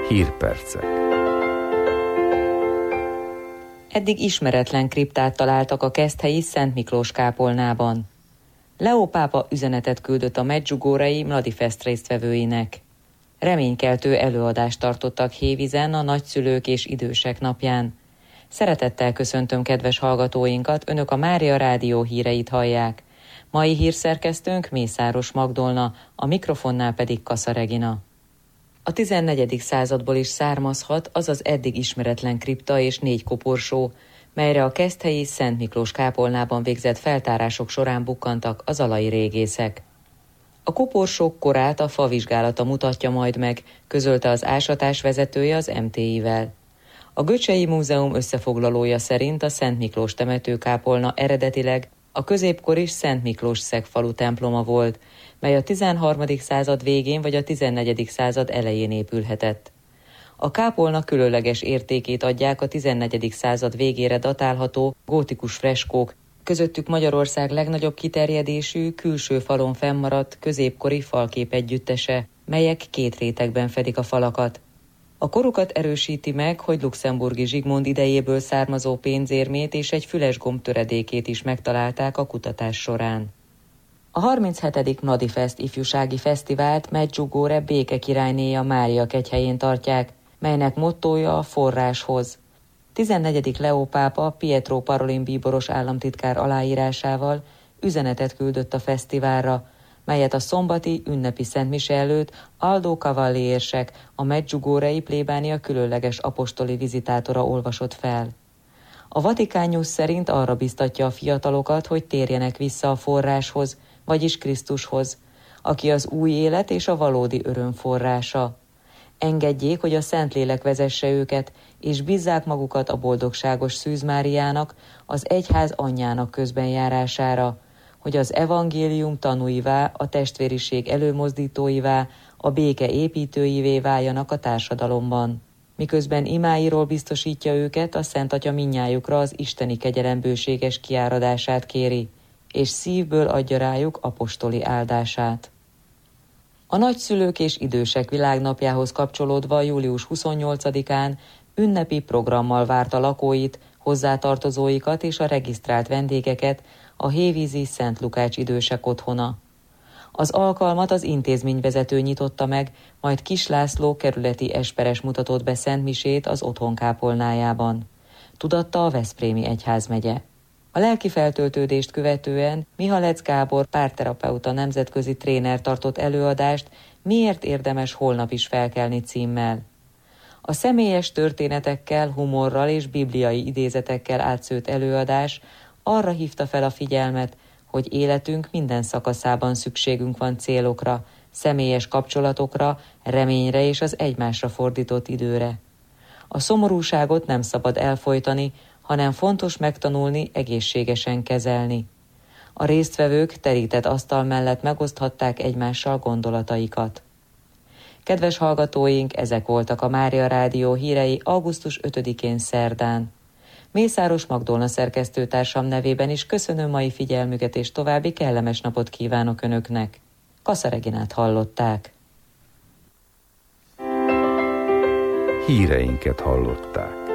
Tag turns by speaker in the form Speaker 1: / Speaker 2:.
Speaker 1: Hírpercek.
Speaker 2: Eddig ismeretlen kriptát találtak a keszthelyi Szent Miklós kápolnában. Leó pápa üzenetet küldött a Medjugorjei Mladifest résztvevőinek. Reménykeltő előadást tartottak Hévízen a nagyszülők és idősek napján. Szeretettel köszöntöm kedves hallgatóinkat, önök a Mária Rádió híreit hallják. Mai hírszerkesztőnk Mészáros Magdolna, a mikrofonnál pedig Kassa Regina. A 14. századból is származhat az az eddig ismeretlen kripta és 4 koporsó, melyre a keszthelyi Szent Miklós kápolnában végzett feltárások során bukkantak a zalai régészek. A koporsók korát a favizsgálata mutatja majd meg, közölte az ásatás vezetője az MTI-vel. A Göcsei Múzeum összefoglalója szerint a Szent Miklós temetőkápolna eredetileg a középkori Szent Miklós szegfalu temploma volt, mely a 13. század végén vagy a 14. század elején épülhetett. A kápolna különleges értékét adják a 14. század végére datálható gótikus freskók, közöttük Magyarország legnagyobb kiterjedésű, külső falon fennmaradt középkori falkép együttese, melyek 2 rétegben fedik a falakat. A korukat erősíti meg, hogy luxemburgi Zsigmond idejéből származó pénzérmét és egy fülesgomb töredékét is megtalálták a kutatás során. A 37. Mladifest ifjúsági fesztivált Medjugorje béke királynéja Mária kegyhelyén tartják, melynek mottója a forráshoz. 14. Leó pápa Pietro Parolin bíboros államtitkár aláírásával üzenetet küldött a fesztiválra, melyet a szombati ünnepi szentmise előtt Aldo Cavalli érsek, a Medjugorjei plébánia különleges apostoli vizitátora olvasott fel. A Vatikán News szerint arra biztatja a fiatalokat, hogy térjenek vissza a forráshoz, vagyis Krisztushoz, aki az új élet és a valódi öröm forrása. Engedjék, hogy a Szentlélek vezesse őket, és bízzák magukat a boldogságos Szűz Máriának, az egyház anyjának közbenjárására, hogy az evangélium tanúivá, a testvériség előmozdítóivá, a béke építőivé váljanak a társadalomban. Miközben imáiról biztosítja őket, a Szent Atya mindnyájukra az isteni kegyelem bőséges kiáradását kéri, és szívből adja rájuk apostoli áldását. A nagyszülők és idősek világnapjához kapcsolódva július 28-án ünnepi programmal várta lakóit, hozzátartozóikat és a regisztrált vendégeket a hévízi Szent Lukács idősek otthona. Az alkalmat az intézményvezető nyitotta meg, majd Kis László kerületi esperes mutatott be szentmisét az otthon kápolnájában. Tudatta a Veszprémi egyházmegye. A lelki feltöltődést követően Mihalec Gábor párterapeuta nemzetközi tréner tartott előadást Miért érdemes holnap is felkelni címmel. A személyes történetekkel, humorral és bibliai idézetekkel átszőtt előadás arra hívta fel a figyelmet, hogy életünk minden szakaszában szükségünk van célokra, személyes kapcsolatokra, reményre és az egymásra fordított időre. A szomorúságot nem szabad elfojtani, hanem fontos megtanulni egészségesen kezelni. A résztvevők terített asztal mellett megoszthatták egymással gondolataikat. Kedves hallgatóink, ezek voltak a Mária Rádió hírei augusztus 5-én szerdán. Mészáros Magdolna szerkesztőtársam nevében is köszönöm mai figyelmüket, és további kellemes napot kívánok Önöknek. Kassa Reginát hallották.
Speaker 1: Híreinket hallották.